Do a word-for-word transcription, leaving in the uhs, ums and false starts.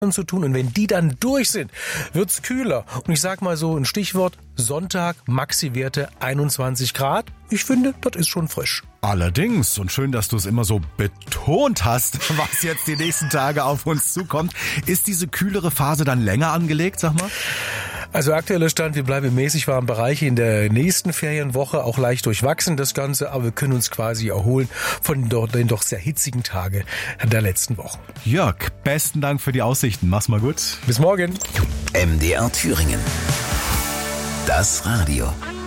zu tun. Und wenn die dann durch sind, wird's kühler. Und ich sag mal so ein Stichwort, Sonntag, Maxi-Werte einundzwanzig Grad. Ich finde, das ist schon frisch. Allerdings, und schön, dass du es immer so betont hast, was jetzt die nächsten Tage auf uns zukommt. Ist diese kühlere Phase dann länger angelegt, sag mal? Also aktueller Stand, wir bleiben im mäßig warmen Bereich in der nächsten Ferienwoche, auch leicht durchwachsen das Ganze, aber wir können uns quasi erholen von den doch sehr hitzigen Tagen der letzten Wochen. Jörg, besten Dank für die Aussichten. Mach's mal gut. Bis morgen. M D R Thüringen. Das Radio.